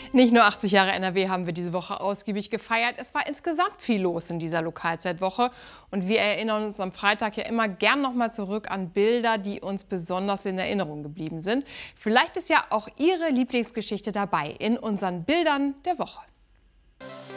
Nicht nur 80 Jahre NRW haben wir diese Woche ausgiebig gefeiert. Es war insgesamt viel los in dieser Lokalzeitwoche. Und wir erinnern uns am Freitag ja immer gern nochmal zurück an Bilder, die uns besonders in Erinnerung geblieben sind. Vielleicht ist ja auch Ihre Lieblingsgeschichte dabei in unseren Bildern der Woche.